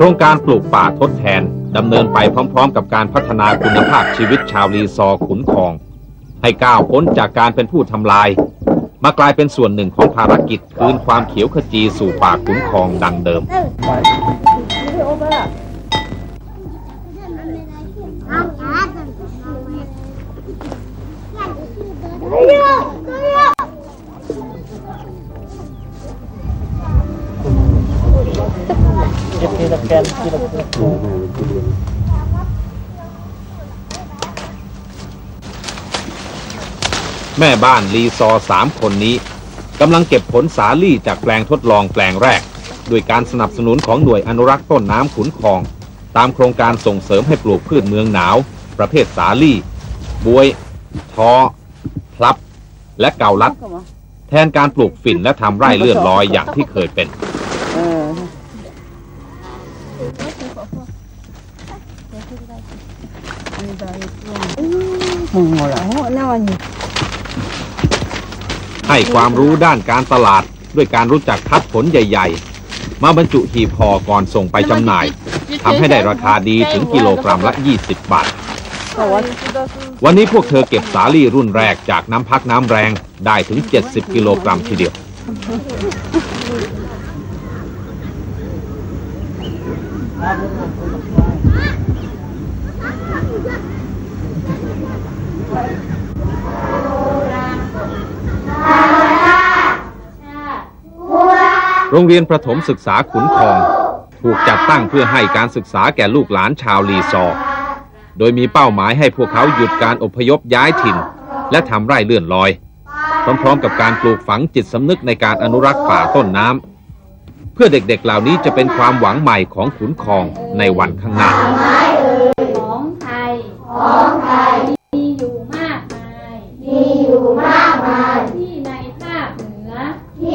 ครงการปลูกป่าทดแทนดำเนินไปพร้อมๆกับการพัฒนาคุณภาพชีวิตชาวลีซอร์ขุนคลองให้ก้าวพ้นจากการเป็นผู้ทำลายมากลายเป็นส่วนหนึ่งของภารกิจคืนความเขียวขจีสู่ป่าขุนคลองดังเดิมแม่บ้านลีซอร์3 คนนี้กำลังเก็บผลสาลี่จากแปลงทดลองแปลงแรกด้วยการสนับสนุนของหน่วยอนุรักษ์ต้นน้ำขุนคลองตามโครงการส่งเสริมให้ปลูกพืชเมืองหนาวประเภทสาลี่บวยท้อพลับและเกาลัดแทนการปลูกฝิ่นและทำไร่เลื่อนลอยอย่างที่เคยเป็นให้ความรู้ด้านการตลาดด้วยการรู้จักคัดผลใหญ่ๆมาบรรจุหีบห่อก่อนส่งไปจำหน่ายทำให้ได้ราคาดีถึงกิโลกรัมละ20 บาทวันนี้พวกเธอเก็บสาลี่รุ่นแรกจากน้ำพักน้ำแรงได้ถึง70 กิโลกรัมทีเดียวโรงเรียนประถมศึกษาขุนคลองถูกจัดตั้งเพื่อให้การศึกษาแก่ลูกหลานชาวลีซอร์โดยมีเป้าหมายให้พวกเขาหยุดการอพยพย้ายถิ่นและทำไร่เลื่อนลอยพร้อมๆกับการปลูกฝังจิตสำนึกในการอนุรักษ์ป่าต้นน้ำเพื่อเด็กๆเหล่านี้จะเป็นความหวังใหม่ของขุนคลองในวันข้างหน้าของไทยมีอยู่มากมาย